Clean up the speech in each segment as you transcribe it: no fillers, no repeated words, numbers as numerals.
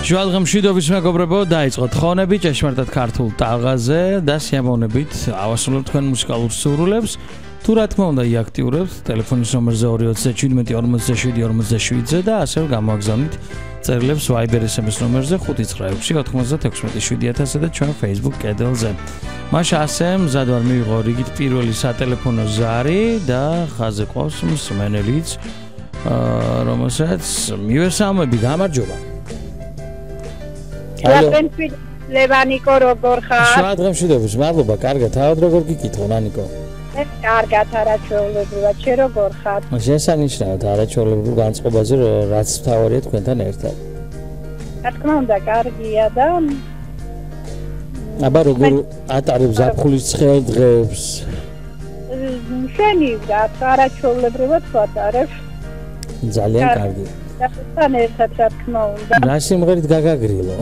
შუადღემშვიდობის მეგობრებო, დაიწყოთ ხონები ჭეშმარიტად ქართულ ტალღაზე და სიამოვნებით ავასრულებთ თქვენ მუსიკალურ სურვილებს. თუ რა თქმა უნდა იაქტიურებთ ტელეფონის ნომერზე 237-47-47-ზე და ასევე გამოაგზავნით წერილებს Viber SMS ნომერზე 596-96-7000 და ჩვენ Facebook კედელზე. მაშა ასე მზად ვარ მივიღო რიგით პირველი სატელეფონო ზარი და ხაზე ყავს მსმენელიც რომელსაც მივესალმები, გამარჯობა. ლევანიკო როგორ ხარ? შუადღემშვიდობის, მადლობა, კარგად, თავად როგორ გიკითხო, ნანიკო? კარგად, არაჩვეულებრივად, შენ როგორ ხარ? შესანიშნავად არაჩვეულებრივ განწყობაზე, რაც მთავარია თქვენთან ერთად. რა თქმა უნდა, კარგია და აბა როგორ ატარებს ზაფხულის ცხელ დღეებს? შენი არაჩვეულებრივად ვატარებ. ძალიან კარგი. თან ერთად რა თქმა უნდა. რა სიმღერით გაგაგრილო?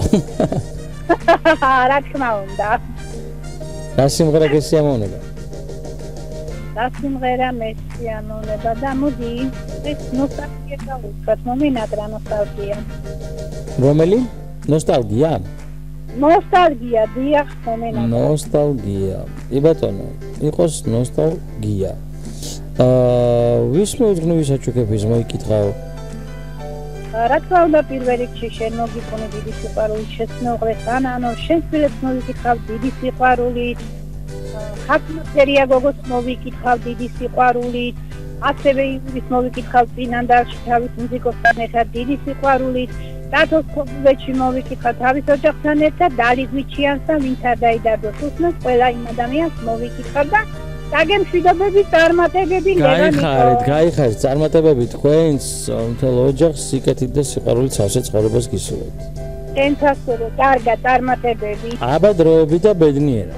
რა თქმა უნდა. რა სიმღერა გესიამოვნება? რა სიმღერა მესიამოვნება და მოდი ეს ნოსტალგია გავუშვათ, მომინადრა ნოსტალგია. რომელი? ნოსტალგია? ნოსტალგია, დიახ, მომინადრა. ნოსტალგია. ბატონო, იყოს ნოსტალგია. ვის მოიძღნი საჩუქების მოიკითხავ? რა თქმა უნდა პირველ რიგში შენ მოგიყვანი დიდი სიყვარული შეცნობლეს ანანო შენ ფილებს მოვიკითხავ დიდი სიყვარულით ხათმოწერია გოგოს მოვიკითხავ დიდი სიყვარულით ასევე ივრის მოვიკითხავ წინანდალში თავის მუსიკოსთან ერთად დიდი სიყვარულით დათოს ქობულეთში მოვიკითხავ თავის ოჯახთან ერთად დალი გვიჩიანს და ვინც არ დაიდარდოს უსმენს ყველა იმ ადამიანს მოვიკითხავ და დაგემშვიდობები წარმატებები ლევანიკო. გაიხარეთ წარმატებები თქვენს მთელ ოჯახს სიკეთით და სიყვარულით სავსე ცხოვრებას გისურვებთ. შენთასო კარგად წარმატებები. აბა დროებით და ბედნიერად.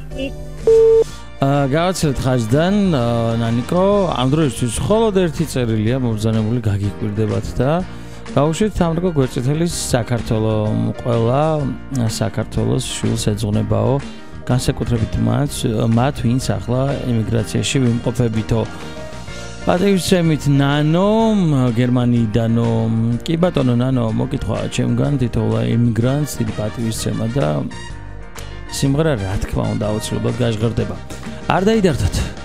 გავაცილეთ ხაზიდან ნანიკო, ამ დროისთვის მხოლოდ ერთი წერილია მობრძანებული გაგიკვირდებათ და გავუშვით ამრიგო გვერდწითელის საქართველოს ყველა საქართველოს შვილს ეძღვნებაო განსაკუთრებით მათ ვინც ახლა ემიგრაციაში ვიმყოფებითო. პატივისცემით ნანო გერმანიიდანო. კი ბატონო ნანო, მოკითხვა ჩემგან თითოეულ ემიგრანტს დიდი პატივისცემა და სიმღერა რა თქმა უნდა აუცილებლად გაჟღერდება. არ დაიდარდოთ.